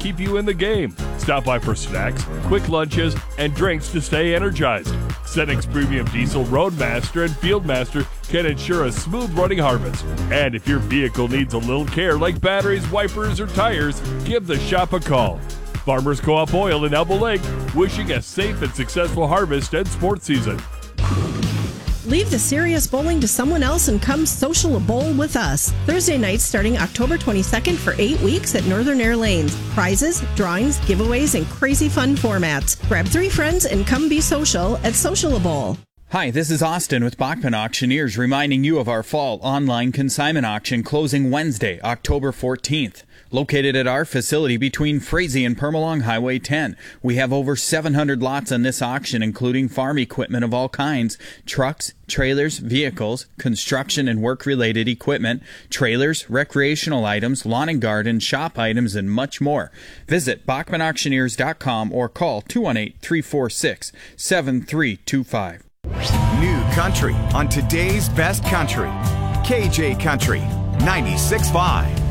keep you in the game. Stop by for snacks, quick lunches, and drinks to stay energized. Cenex Premium Diesel Roadmaster and Fieldmaster can ensure a smooth running harvest. And if your vehicle needs a little care like batteries, wipers, or tires, give the shop a call. Farmers Co-op Oil in Elbow Lake, wishing a safe and successful harvest and sports season. Leave the serious bowling to someone else and come social a bowl with us. Thursday nights starting October 22nd for 8 weeks at Northern Air Lanes. Prizes, drawings, giveaways, and crazy fun formats. Grab 3 friends and come be social at Social a Bowl. Hi, this is Austin with Bachman Auctioneers reminding you of our fall online consignment auction closing Wednesday, October 14th. Located at our facility between Frazee and Permalong Highway 10. We have over 700 lots on this auction, including farm equipment of all kinds, trucks, trailers, vehicles, construction and work-related equipment, trailers, recreational items, lawn and garden, shop items, and much more. Visit BachmanAuctioneers.com or call 218-346-7325. New country on today's best country. KJ Country 96.5.